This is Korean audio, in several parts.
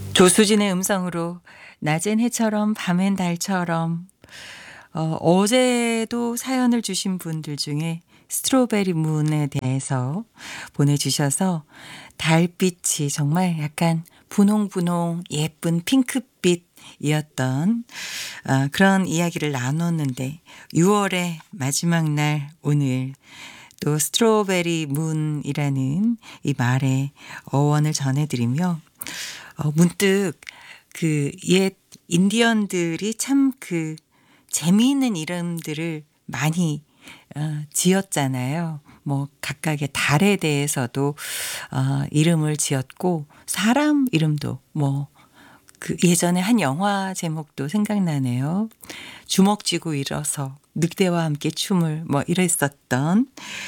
조수진의 음성으로 낮엔 해처럼 밤엔 달처럼 어제도 사연을 주신 분들 중에 스트로베리 문에 대해서 보내주셔서 달빛이 정말 약간 분홍분홍 예쁜 핑크빛이었던 그런 이야기를 나눴는데 6월의 마지막 날 오늘 또 스트로베리 문이라는 이 말의 어원을 전해드리며 문득 그 옛 인디언들이 참 그 재미있는 이름들을 많이 지었잖아요. 뭐 각각의 달에 대해서도 이름을 지었고 사람 이름도 뭐 그 예전에 한 영화 제목도 생각나네요. 주먹 쥐고 일어서 늑대와 함께 춤을 뭐 이랬었던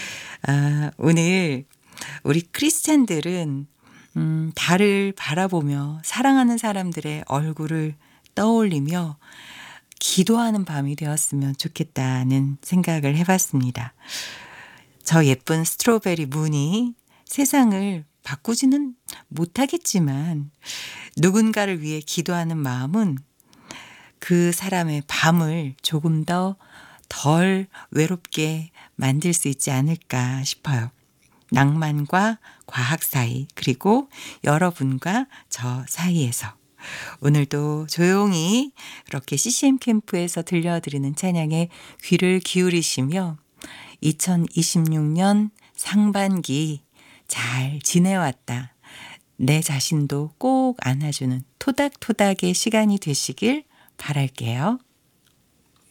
오늘 우리 크리스찬들은 달을 바라보며 사랑하는 사람들의 얼굴을 떠올리며 기도하는 밤이 되었으면 좋겠다는 생각을 해봤습니다. 저 예쁜 스트로베리 문이 세상을 바꾸지는 못하겠지만 누군가를 위해 기도하는 마음은 그 사람의 밤을 조금 더 덜 외롭게 만들 수 있지 않을까 싶어요. 낭만과 과학 사이 그리고 여러분과 저 사이에서 오늘도 조용히 그렇게 CCM 캠프에서 들려드리는 찬양에 귀를 기울이시며 2026년 상반기 잘 지내왔다. 내 자신도 꼭 안아주는 토닥토닥의 시간이 되시길 바랄게요.